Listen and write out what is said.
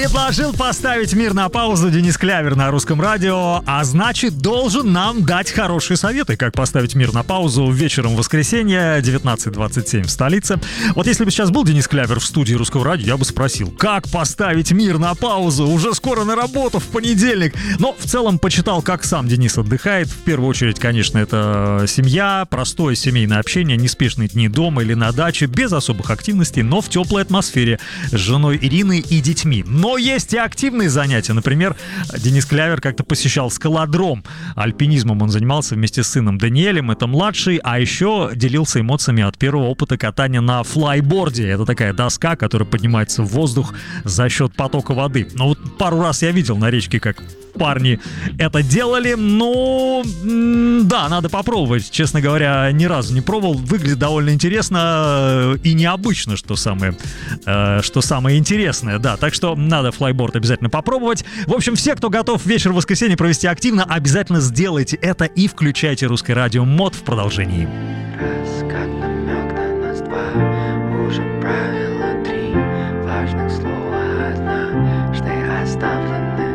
Предложил поставить мир на паузу Денис Клявер на Русском радио, а значит, должен нам дать хорошие советы, как поставить мир на паузу вечером в воскресенье, 19:27 в столице. Вот если бы сейчас был Денис Клявер в студии Русского радио, я бы спросил, как поставить мир на паузу? Уже скоро на работу в понедельник. Но в целом почитал, как сам Денис отдыхает. В первую очередь, конечно, это семья, простое семейное общение, неспешные дни дома или на даче, без особых активностей, но в теплой атмосфере с женой Ириной и детьми. Но есть и активные занятия. Например, Денис Клявер как-то посещал скалодром. Альпинизмом он занимался вместе с сыном Даниэлем, это младший, а еще делился эмоциями от первого опыта катания на флайборде. Это такая доска, которая поднимается в воздух за счет потока воды. Но вот пару раз я видел на речке, как парни это делали, но да, надо попробовать. Честно говоря, ни разу не пробовал. Выглядит довольно интересно и необычно, что самое интересное. Да, так что надо флайборд обязательно попробовать. В общем, все, кто готов вечер в воскресенье провести активно, обязательно сделайте это и включайте Русское радио МОД в продолжении. Раз, как намек на нас два, уже правило 3 важных слова однажды оставлены.